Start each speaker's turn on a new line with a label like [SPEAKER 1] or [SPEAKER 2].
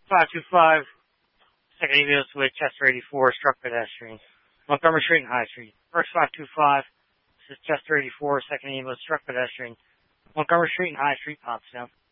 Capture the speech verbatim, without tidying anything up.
[SPEAKER 1] five two five, second ambulance with Chester eighty-four, struck pedestrian. Montgomery Street and High Street. First five two five, this is Chester eighty-four, second ambulance, struck pedestrian. Montgomery Street and High Street, Pottstown.